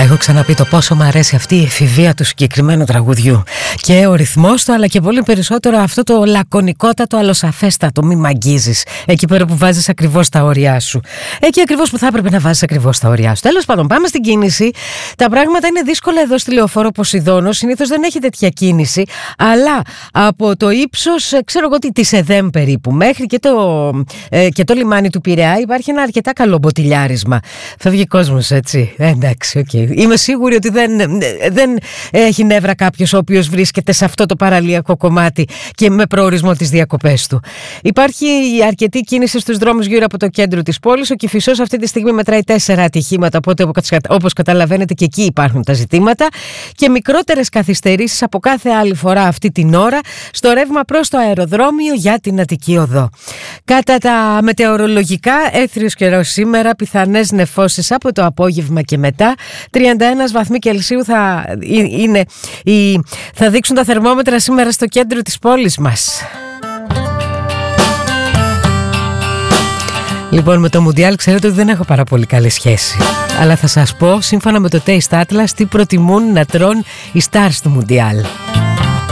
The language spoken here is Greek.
Έχω ξαναπεί το πόσο μου αρέσει αυτή η εφηβεία του συγκεκριμένου τραγουδιού. Και ο ρυθμός του, αλλά και πολύ περισσότερο αυτό το λακωνικότατο, αλλοσαφέστατο. Μη μ' αγγίζεις. Εκεί πέρα που βάζεις ακριβώς τα όρια σου. Εκεί ακριβώς που θα έπρεπε να βάζεις ακριβώς τα όρια σου. Τέλος πάντων, πάμε στην κίνηση. Τα πράγματα είναι δύσκολα εδώ στη Λεωφόρο Ποσειδώνος. Συνήθως δεν έχει τέτοια κίνηση. Αλλά από το ύψος, ξέρω εγώ τι, της ΕΔΕΜ περίπου, μέχρι και το λιμάνι του Πειραιά υπάρχει ένα αρκετά καλό μποτιλιάρισμα. Φεύγει κόσμος, έτσι. Εντάξει, οκ. Είμαι σίγουρη ότι δεν έχει νεύρα κάποιος ο οποίος βρίσκεται σε αυτό το παραλιακό κομμάτι και με προορισμό τις διακοπές του. Υπάρχει αρκετή κίνηση στους δρόμους γύρω από το κέντρο της πόλης. Ο Κηφισός αυτή τη στιγμή μετράει 4 ατυχήματα, οπότε όπως καταλαβαίνετε και εκεί υπάρχουν τα ζητήματα και μικρότερες καθυστερήσεις από κάθε άλλη φορά αυτή την ώρα στο ρεύμα προς το αεροδρόμιο για την Αττική Οδό. Κατά τα μετεωρολογικά, έθριος καιρός σήμερα, πιθανές νεφώσεις από το απόγευμα και μετά. 31 βαθμοί Κελσίου θα δείξουν τα θερμόμετρα σήμερα στο κέντρο της πόλης μας. Λοιπόν, με το Μουντιάλ ξέρετε ότι δεν έχω πάρα πολύ καλή σχέση. Αλλά θα σας πω, σύμφωνα με το Taste Atlas, τι προτιμούν να τρώνε οι stars του Μουντιάλ.